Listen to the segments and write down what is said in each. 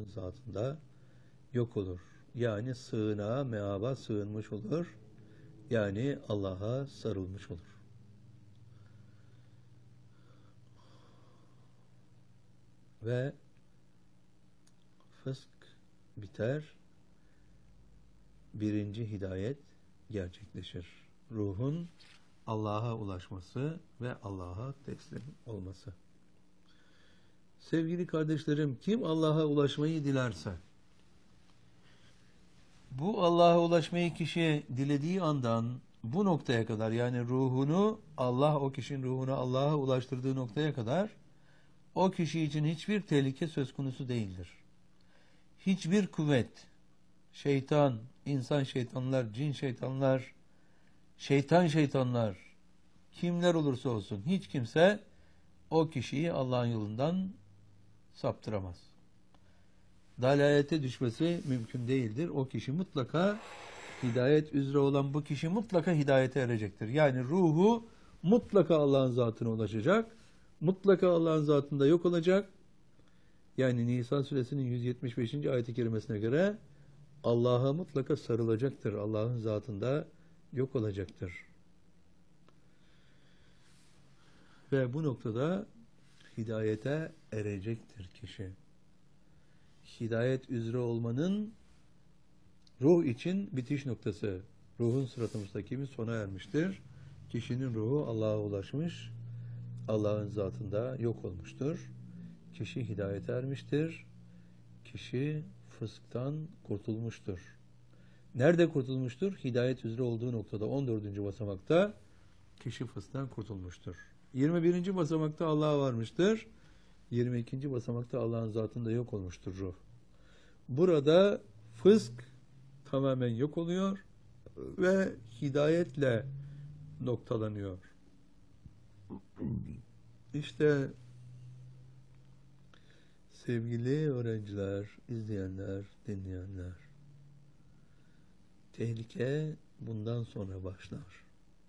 Allah'ın zatında yok olur. Yani sığınağa, meaba sığınmış olur. Yani Allah'a sarılmış olur. Ve fısk biter, birinci hidayet gerçekleşir. Ruhun Allah'a ulaşması ve Allah'a teslim olması. Sevgili kardeşlerim, kim Allah'a ulaşmayı dilerse, bu Allah'a ulaşmayı kişi dilediği andan bu noktaya kadar, yani ruhunu Allah, o kişinin ruhunu Allah'a ulaştırdığı noktaya kadar, o kişi için hiçbir tehlike söz konusu değildir. Hiçbir kuvvet, şeytan, insan şeytanlar, cin şeytanlar, şeytanlar, kimler olursa olsun, hiç kimse o kişiyi Allah'ın yolundan saptıramaz. Dalalete düşmesi mümkün değildir. O kişi mutlaka, hidayet üzere olan bu kişi mutlaka hidayete erecektir. Yani ruhu mutlaka Allah'ın zatına ulaşacak. Mutlaka Allah'ın zatında yok olacak. Yani Nisa suresinin 175. ayet-i kerimesine göre Allah'a mutlaka sarılacaktır. Allah'ın zatında yok olacaktır. Ve bu noktada hidayete erecektir kişi. Hidayet üzere olmanın ruh için bitiş noktası. Ruhun sırat-ı müstakimi sona ermiştir. Kişinin ruhu Allah'a ulaşmış, Allah'ın zatında yok olmuştur. Kişi hidayete ermiştir. Kişi fısktan kurtulmuştur. Nerede kurtulmuştur? Hidayet üzere olduğu noktada 14. basamakta kişi fısktan kurtulmuştur. 21. basamakta Allah'a varmıştır. 22. basamakta Allah'ın zatında yok olmuştur ruh. Burada fısk tamamen yok oluyor ve hidayetle noktalanıyor. İşte sevgili öğrenciler, izleyenler, dinleyenler, tehlike bundan sonra başlar.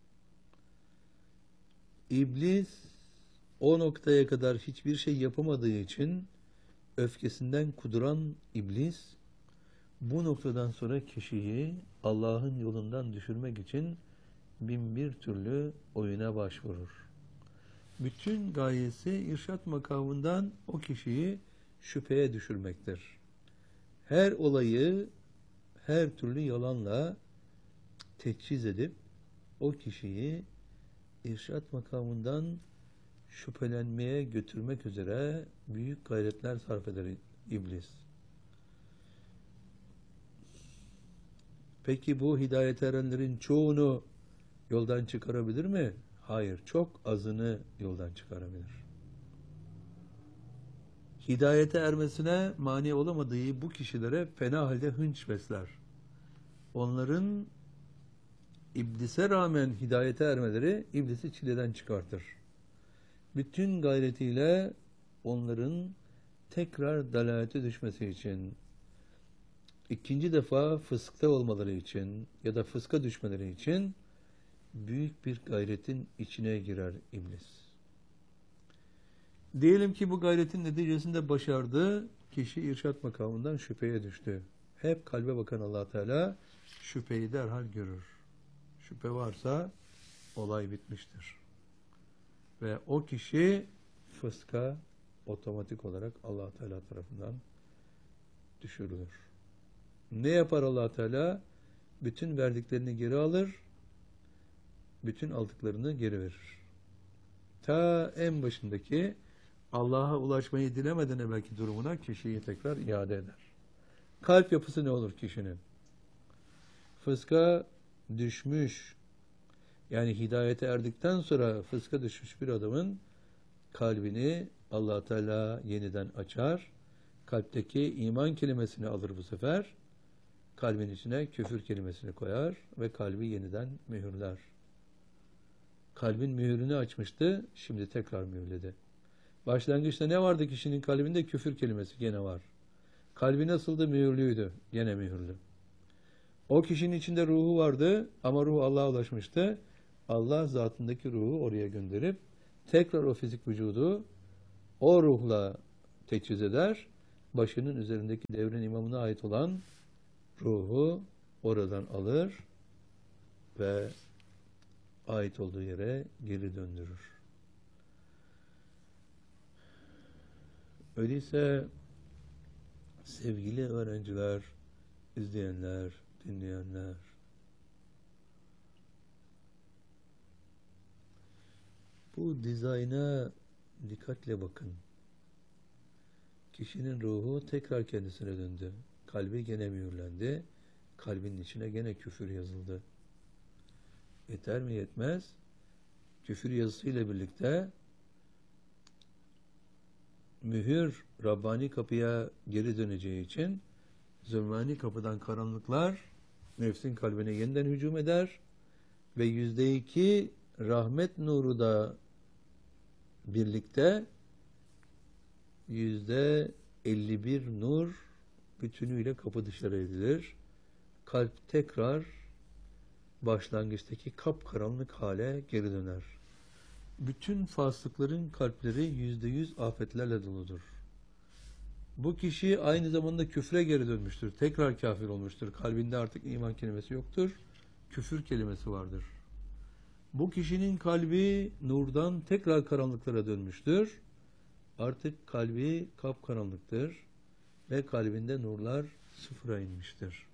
İblis o noktaya kadar hiçbir şey yapamadığı için öfkesinden kuduran iblis bu noktadan sonra kişiyi Allah'ın yolundan düşürmek için bin bir türlü oyuna başvurur. Bütün gayesi irşat makamından o kişiyi şüpheye düşürmektir. Her olayı her türlü yalanla teçhiz edip o kişiyi irşat makamından şüphelenmeye götürmek üzere büyük gayretler sarf eder iblis. Peki bu hidayete erenlerin çoğunu yoldan çıkarabilir mi? Hayır, çok azını yoldan çıkarabilir. Hidayete ermesine mani olamadığı bu kişilere fena halde hınç besler. Onların iblise rağmen hidayete ermeleri iblisi çileden çıkartır. Bütün gayretiyle onların tekrar dalalete düşmesi için, ikinci defa fıskta olmaları için ya da fıska düşmeleri için büyük bir gayretin içine girer iblis. Diyelim ki bu gayretin neticesinde başardı, kişi irşat makamından şüpheye düştü. Hep kalbe bakan Allah Teala şüpheyi derhal görür. Şüphe varsa olay bitmiştir. Ve o kişi fıska otomatik olarak Allah Teala tarafından düşürülür. Ne yapar Allah Teala? Bütün verdiklerini geri alır, bütün aldıklarını geri verir. Ta en başındaki Allah'a ulaşmayı dilemeden evvelki durumuna kişiyi tekrar iade eder. Kalp yapısı ne olur kişinin? Fıska düşmüş, yani hidayete erdikten sonra fıska düşmüş bir adamın kalbini Allah Teala yeniden açar. Kalpteki iman kelimesini alır bu sefer. Kalbin içine küfür kelimesini koyar ve kalbi yeniden mühürler. Kalbin mühürünü açmıştı, şimdi tekrar mühürledi. Başlangıçta ne vardı kişinin kalbinde? Küfür kelimesi gene var. Kalbi nasıldı? Mühürlüydü, gene mühürlü. O kişinin içinde ruhu vardı ama ruh Allah'a ulaşmıştı. Allah zatındaki ruhu oraya gönderip tekrar o fizik vücudu o ruhla teçhiz eder. başının üzerindeki devrin imamına ait olan ruhu oradan alır ve ait olduğu yere geri döndürür. Öyleyse sevgili öğrenciler, izleyenler, dinleyenler, bu dizayna dikkatle bakın. Kişinin ruhu tekrar kendisine döndü. Kalbi gene mühürlendi. Kalbinin içine gene küfür yazıldı. Yeter mi yetmez? Küfür yazısıyla birlikte mühür Rabbani kapıya geri döneceği için zulmani kapıdan karanlıklar nefsin kalbine yeniden hücum eder ve %2 rahmet nuru da birlikte %51 nur bütünüyle kapı dışarı edilir. Kalp tekrar başlangıçtaki kapkaranlık hale geri döner. Bütün fasıkların kalpleri %100 afetlerle doludur. Bu kişi aynı zamanda küfre geri dönmüştür. Tekrar kafir olmuştur. Kalbinde artık iman kelimesi yoktur. Küfür kelimesi vardır. Bu kişinin kalbi nurdan tekrar karanlıklara dönmüştür. Artık kalbi kapkaranlıktır ve kalbinde nurlar sıfıra inmiştir.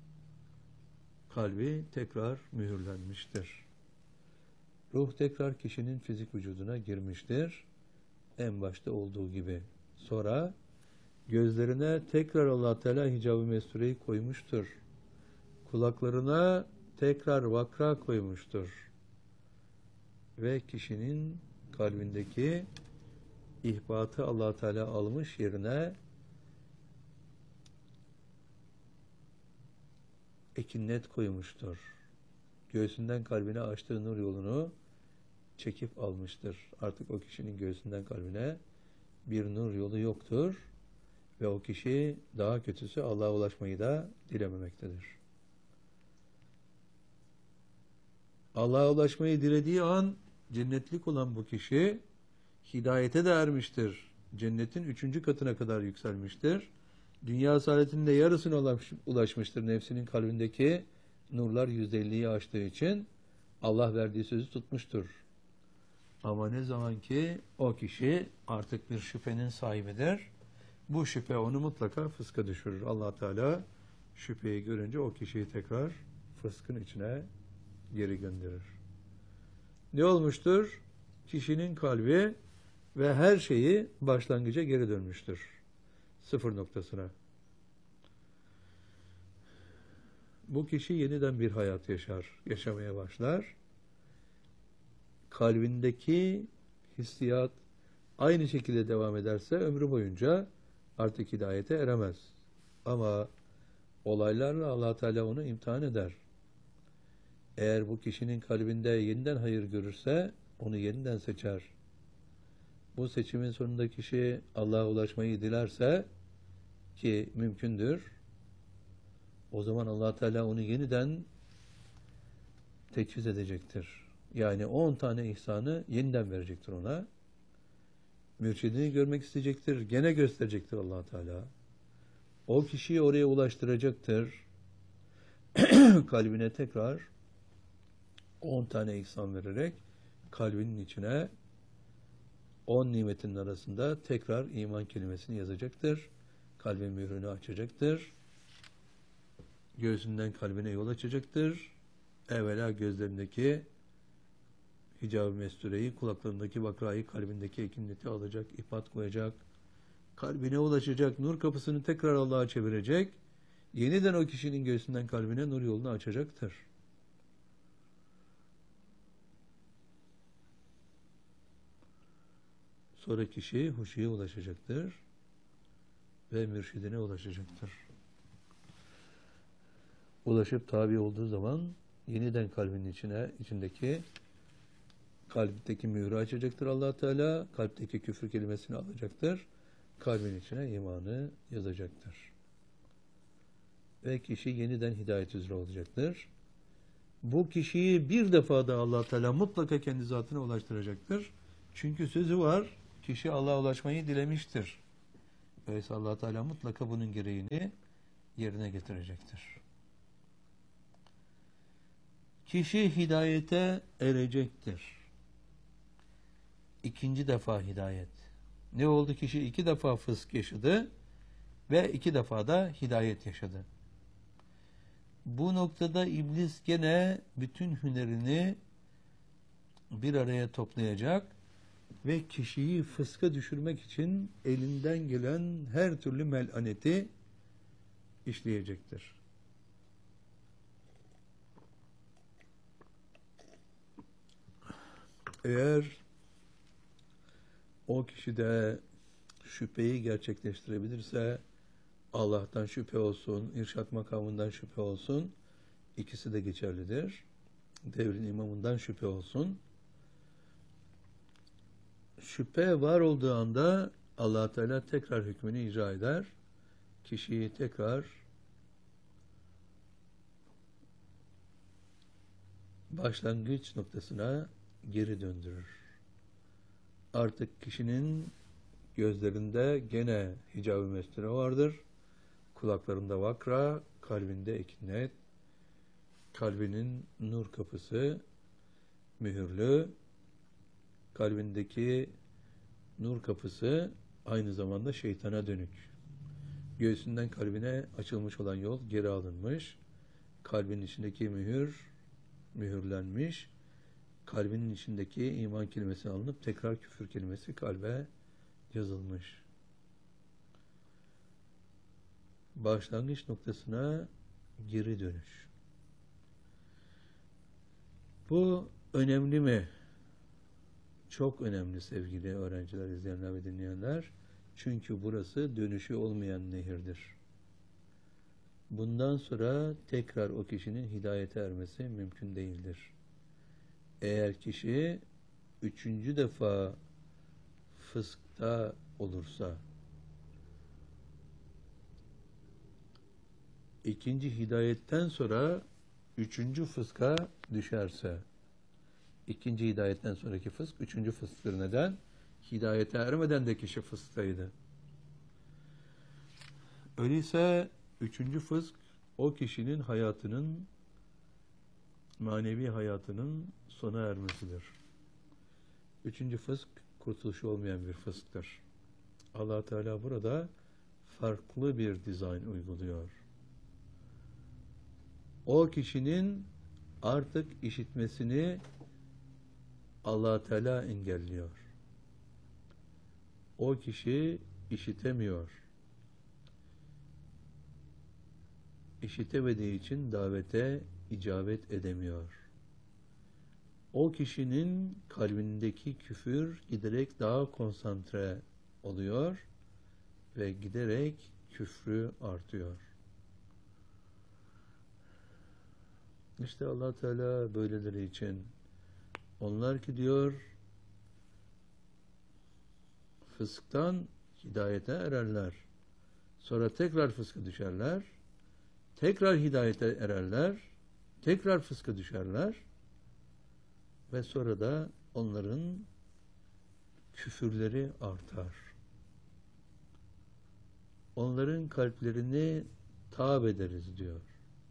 Kalbi tekrar mühürlenmiştir. Ruh tekrar kişinin fizik vücuduna girmiştir. En başta olduğu gibi. Sonra gözlerine tekrar Allah Teala hicab-ı mestureyi koymuştur. Kulaklarına tekrar vakra koymuştur. Ve kişinin kalbindeki ihbatı Allah Teala almış, yerine ekinnet koymuştur. Göğsünden kalbine açtığı nur yolunu çekip almıştır. Artık o kişinin göğsünden kalbine bir nur yolu yoktur ve o kişi daha kötüsü Allah'a ulaşmayı da dilememektedir. Allah'a ulaşmayı dilediği an cennetlik olan bu kişi hidayete de ermiştir. Cennetin 3. katına kadar yükselmiştir. Dünya saadetinin de yarısına ulaşmıştır. Nefsinin kalbindeki nurlar %50'yi aştığı için Allah verdiği sözü tutmuştur. Ama ne zaman ki o kişi artık bir şüphenin sahibidir, bu şüphe onu mutlaka fıska düşürür. Allah Teala şüpheyi görünce o kişiyi tekrar fıskın içine geri gönderir. Ne olmuştur? Kişinin kalbi ve her şeyi başlangıca geri dönmüştür. Sıfır noktasına. Bu kişi yeniden bir hayat yaşamaya başlar. Kalbindeki hissiyat aynı şekilde devam ederse ömrü boyunca artık hidayete eremez. Ama olaylarla Allah Teala onu imtihan eder. Eğer bu kişinin kalbinde yeniden hayır görürse onu yeniden seçer. Bu seçimin sonunda kişi Allah'a ulaşmayı dilerse, ki mümkündür, o zaman Allah Teala onu yeniden teçhiz edecektir. Yani 10 tane ihsanı yeniden verecektir ona. Mürşidini görmek isteyecektir. Gene gösterecektir Allah Teala. O kişiyi oraya ulaştıracaktır. Kalbine tekrar 10 tane ihsan vererek kalbinin içine 10 nimetin arasında tekrar iman kelimesini yazacaktır. Kalbin mührünü açacaktır. Göğsünden kalbine yol açacaktır. Evvela gözlerindeki hicab-ı mestureyi, kulaklarındaki vakrayı, kalbindeki ekinneti alacak, ihbat koyacak. Kalbine ulaşacak, nur kapısını tekrar Allah'a çevirecek. Yeniden o kişinin göğsünden kalbine nur yolunu açacaktır. Sonra kişi huşuya ulaşacaktır ve mürşidine ulaşacaktır. Ulaşıp tabi olduğu zaman yeniden kalbinin içindeki kalpteki mührü açacaktır Allah Teala. Kalpteki küfür kelimesini alacaktır. Kalbin içine imanı yazacaktır. Ve kişi yeniden hidayet üzere olacaktır. Bu kişiyi bir defa da Allah Teala mutlaka kendi zatına ulaştıracaktır. Çünkü sözü var, kişi Allah'a ulaşmayı dilemiştir. Dolayısıyla Allah Teala mutlaka bunun gereğini yerine getirecektir. Kişi hidayete erecektir. İkinci defa hidayet. Ne oldu? Kişi 2 defa fısk yaşadı ve 2 defa da hidayet yaşadı. Bu noktada iblis gene bütün hünerini bir araya toplayacak ve kişiyi fıska düşürmek için elinden gelen her türlü melaneti işleyecektir. Eğer o kişi de şüpheyi gerçekleştirebilirse, Allah'tan şüphe olsun, irşat makamından şüphe olsun, ikisi de geçerlidir. Devrin imamından şüphe olsun. Şüphe var olduğu anda Allah Teala tekrar hükmünü icra eder. Kişiyi tekrar başlangıç noktasına geri döndürür. Artık kişinin gözlerinde gene hicab-ı mesture vardır. Kulaklarında vakra, kalbinde ekinet, kalbinin nur kapısı mühürlü, kalbindeki nur kapısı aynı zamanda şeytana dönük. Göğsünden kalbine açılmış olan yol geri alınmış, kalbin içindeki mühürlenmiş, kalbinin içindeki iman kelimesi alınıp tekrar küfür kelimesi kalbe yazılmış. Başlangıç noktasına geri dönüş. Bu önemli mi? Çok önemli sevgili öğrenciler, izleyenler ve dinleyenler. Çünkü burası dönüşü olmayan nehirdir. Bundan sonra tekrar o kişinin hidayete ermesi mümkün değildir. Eğer kişi 3. defa fıskta olursa, 2. hidayetten sonra 3. fıska düşerse, 2. hidayetten sonraki fısk 3. fısktır. Neden? Hidayete ermeden de kişi fısktaydı. Öyleyse 3. fısk o kişinin hayatının, manevi hayatının sona ermesidir. 3. fısk kurtuluşu olmayan bir fısktır. Allah Teala burada farklı bir dizayn uyguluyor. O kişinin artık işitmesini Allah Teala engelliyor. O kişi işitemiyor. İşitemediği için davete icabet edemiyor. O kişinin kalbindeki küfür giderek daha konsantre oluyor ve giderek küfrü artıyor. İşte Allah Teala böyleleri için, onlar ki diyor fısktan hidayete ererler, sonra tekrar fıska düşerler, tekrar hidayete ererler, tekrar fıska düşerler ve sonra da onların küfürleri artar. Onların kalplerini tâb ederiz diyor.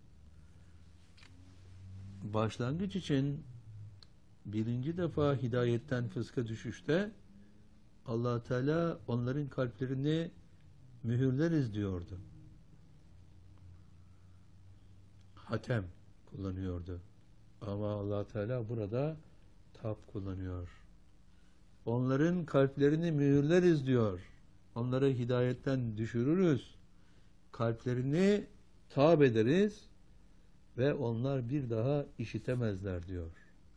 Başlangıç için 1. defa hidayetten fıska düşüşte Allah Teala onların kalplerini mühürleriz diyordu. Hatem kullanıyordu. Ama Allah Teala burada tap kullanıyor. Onların kalplerini mühürleriz diyor. Onları hidayetten düşürürüz. Kalplerini tap ederiz ve onlar bir daha işitemezler diyor.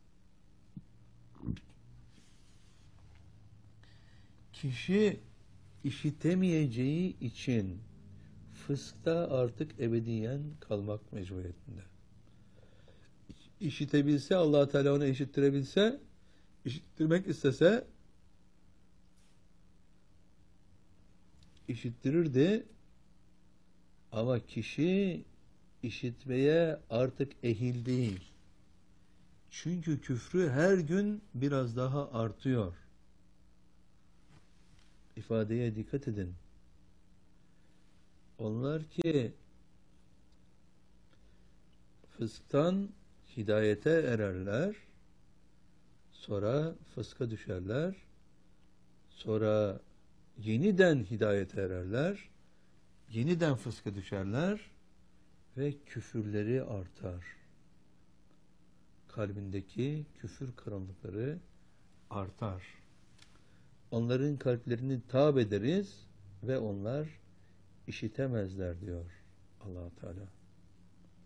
Kişi işitemeyeceği için fıskta artık ebediyen kalmak mecburiyetinde. İşitebilse, Allah Teala ona işittirebilse, işittirmek istese işittirirdi, ama kişi işitmeye artık ehil değil. Çünkü küfrü her gün biraz daha artıyor. İfadeye dikkat edin. Onlar ki fısktan hidayete ererler, sonra fıska düşerler, sonra yeniden hidayete ererler, yeniden fıska düşerler ve küfürleri artar. Kalbindeki küfür karanlıkları artar. Onların kalplerini tâb ederiz ve onlar işitemezler diyor Allah Teala.